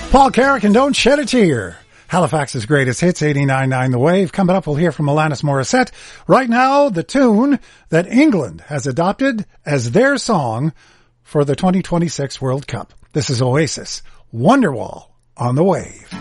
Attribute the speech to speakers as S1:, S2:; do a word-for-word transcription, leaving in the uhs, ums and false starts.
S1: Paul Carrick and Don't Shed a Tear. Halifax's greatest hits, eighty-nine point nine The Wave. Coming up, we'll hear from Alanis Morissette. Right now, the tune that England has adopted as their song for the twenty twenty-six World Cup. This is Oasis, Wonderwall on The Wave.